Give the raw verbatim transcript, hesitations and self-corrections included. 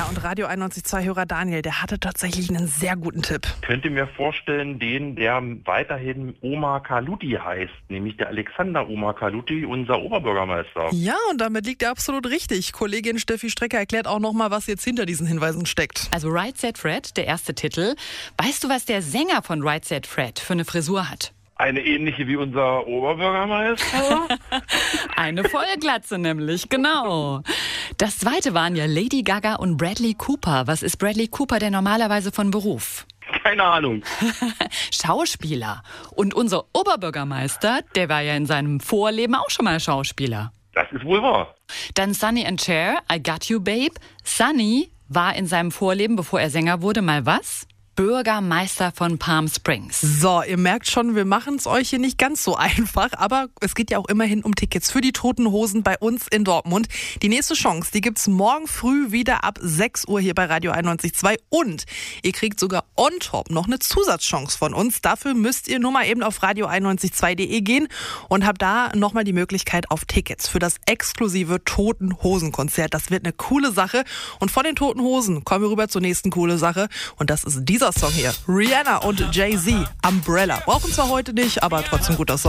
Ja, und Radio einundneunzig Komma zwei-Hörer Daniel, der hatte tatsächlich einen sehr guten Tipp. Könnt ihr mir vorstellen, den, der weiterhin Omar Kaluti heißt, nämlich der Alexander Omar Kaluti, unser Oberbürgermeister. Ja, und damit liegt er absolut richtig. Kollegin Steffi Strecker erklärt auch nochmal, was jetzt hinter diesen Hinweisen steckt. Also Right Said Fred, der erste Titel. Weißt du, was der Sänger von Right Said Fred für eine Frisur hat? Eine ähnliche wie unser Oberbürgermeister? Eine Vollglatze nämlich, genau. Das zweite waren ja Lady Gaga und Bradley Cooper. Was ist Bradley Cooper denn normalerweise von Beruf? Keine Ahnung. Schauspieler. Und unser Oberbürgermeister, der war ja in seinem Vorleben auch schon mal Schauspieler. Das ist wohl wahr. Dann Sonny and Cher, I Got You Babe. Sonny war in seinem Vorleben, bevor er Sänger wurde, mal was? Bürgermeister von Palm Springs. So, ihr merkt schon, wir machen es euch hier nicht ganz so einfach, aber es geht ja auch immerhin um Tickets für die Toten Hosen bei uns in Dortmund. Die nächste Chance, die gibt's morgen früh wieder ab sechs Uhr hier bei Radio einundneunzig Komma zwei und ihr kriegt sogar on top noch eine Zusatzchance von uns. Dafür müsst ihr nur mal eben auf radio einundneunzig Komma zwei punkt de gehen und habt da nochmal die Möglichkeit auf Tickets für das exklusive Toten Hosen Konzert. Das wird eine coole Sache und von den Toten Hosen kommen wir rüber zur nächsten coole Sache und das ist dieser Song hier. Rihanna und Jay-Z, Umbrella. Brauchen zwar heute nicht, aber trotzdem guter Song.